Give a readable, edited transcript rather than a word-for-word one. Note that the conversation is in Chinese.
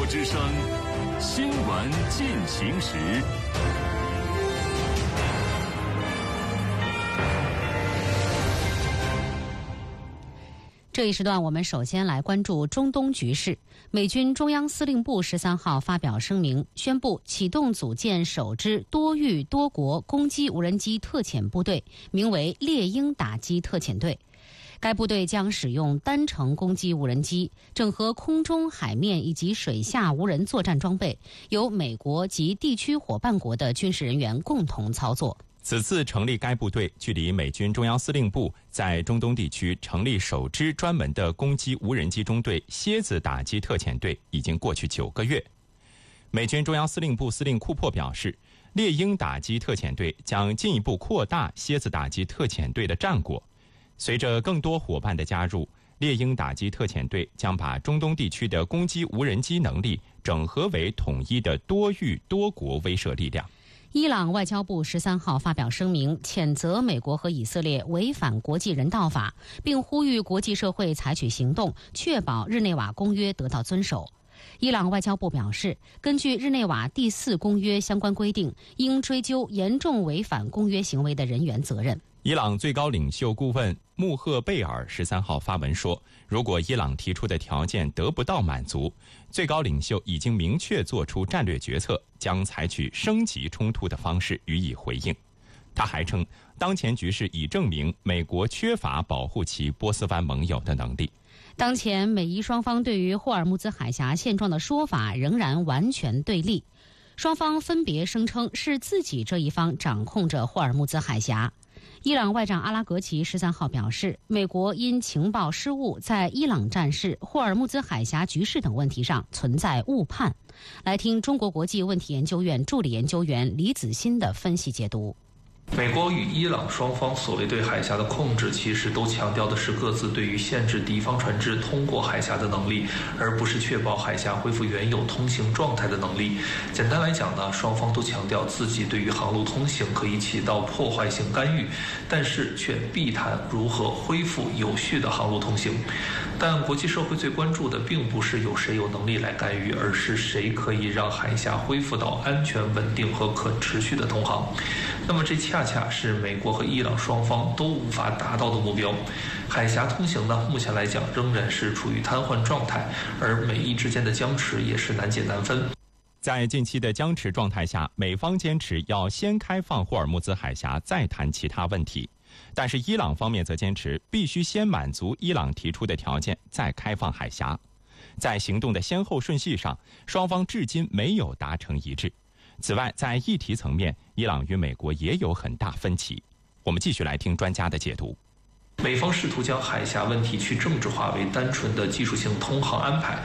之声新闻进行时。 这一时段，我们首先来关注中东局势。美军中央司令部13号发表声明，宣布启动组建首支多域多国攻击无人机特遣部队，名为猎鹰打击特遣队。该部队将使用单程攻击无人机，整合空中、海面以及水下无人作战装备，由美国及地区伙伴国的军事人员共同操作。 此次成立该部队，距离美军中央司令部在中东地区成立首支专门的攻击无人机中队“蝎子打击特遣队”已经过去9个月。美军中央司令部司令库珀表示，猎鹰打击特遣队将进一步扩大蝎子打击特遣队的战果。随着更多伙伴的加入，猎鹰打击特遣队将把中东地区的攻击无人机能力整合为统一的多域多国威慑力量。 伊朗外交部13号发表声明，谴责美国和以色列违反国际人道法，并呼吁国际社会采取行动，确保日内瓦公约得到遵守。伊朗外交部表示，根据日内瓦第4公约相关规定，应追究严重违反公约行为的人员责任。 伊朗最高领袖顾问穆赫贝尔13号发文说，如果伊朗提出的条件得不到满足，最高领袖已经明确做出战略决策，将采取升级冲突的方式予以回应。他还称，当前局势已证明美国缺乏保护其波斯湾盟友的能力。 当前美伊双方对于霍尔木兹海峡现状的说法仍然完全对立，双方分别声称是自己这一方掌控着霍尔木兹海峡。伊朗外长阿拉格齐13号表示，美国因情报失误，在伊朗战事、霍尔木兹海峡局势等问题上存在误判。来听中国国际问题研究院助理研究员李子欣的分析解读。 美国与伊朗双方所谓对海峡的控制，其实都强调的是各自对于限制敌方船只通过海峡的能力，而不是确保海峡恢复原有通行状态的能力。简单来讲呢，双方都强调自己对于航路通行可以起到破坏性干预，但是却避谈如何恢复有序的航路通行。但国际社会最关注的并不是有谁有能力来干预，而是谁可以让海峡恢复到安全、稳定和可持续的通航。那么这恰恰是美国和伊朗双方都无法达到的目标。海峡通行呢，目前来讲仍然是处于瘫痪状态，而美伊之间的僵持也是难解难分。 在近期的僵持状态下，美方坚持要先开放霍尔木兹海峡，再谈其他问题。但是伊朗方面则坚持必须先满足伊朗提出的条件，再开放海峡。在行动的先后顺序上，双方至今没有达成一致。此外，在议题层面，伊朗与美国也有很大分歧。我们继续来听专家的解读。 美方试图将海峡问题去政治化为单纯的技术性通航安排，